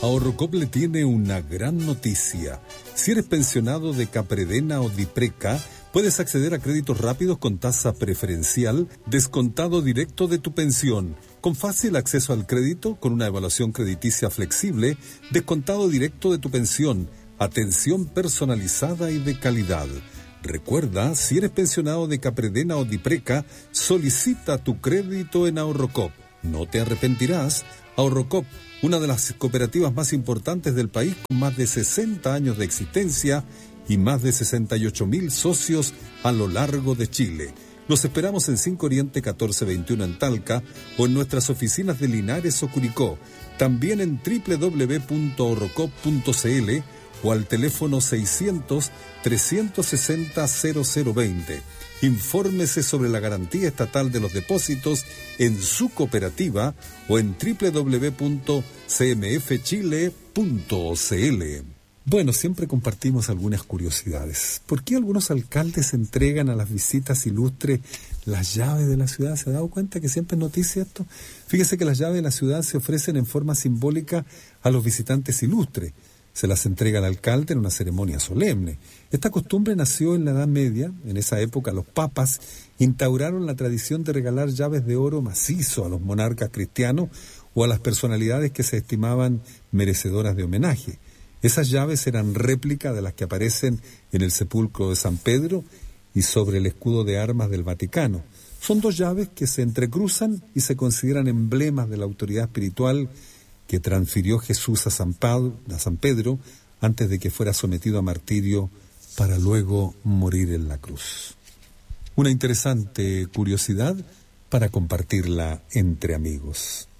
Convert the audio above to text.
Ahorrocop le tiene una gran noticia. Si eres pensionado de Capredena o Dipreca, puedes acceder a créditos rápidos con tasa preferencial, descontado directo de tu pensión, con fácil acceso al crédito, con una evaluación crediticia flexible, descontado directo de tu pensión, atención personalizada y de calidad. Recuerda, si eres pensionado de Capredena o Dipreca, solicita tu crédito en Ahorrocop. No te arrepentirás. Ahorrocop, una de las cooperativas más importantes del país, con más de 60 años de existencia y más de 68,000 socios a lo largo de Chile. Los esperamos en 5 Oriente 1421 en Talca o en nuestras oficinas de Linares o Curicó. También en www.ahorrocop.cl o al teléfono 600-360-0020. Infórmese sobre la garantía estatal de los depósitos en su cooperativa o en www.cmfchile.cl. Bueno, siempre compartimos algunas curiosidades. ¿Por qué algunos alcaldes entregan a las visitas ilustres las llaves de la ciudad? ¿Se ha dado cuenta que siempre es noticia esto? Fíjese que las llaves de la ciudad se ofrecen en forma simbólica a los visitantes ilustres. Se las entrega al alcalde en una ceremonia solemne. Esta costumbre nació en la Edad Media. En esa época los papas instauraron la tradición de regalar llaves de oro macizo a los monarcas cristianos o a las personalidades que se estimaban merecedoras de homenaje. Esas llaves eran réplica de las que aparecen en el sepulcro de San Pedro y sobre el escudo de armas del Vaticano. Son dos llaves que se entrecruzan y se consideran emblemas de la autoridad espiritual que transfirió Jesús a San Pedro antes de que fuera sometido a martirio para luego morir en la cruz. Una interesante curiosidad para compartirla entre amigos.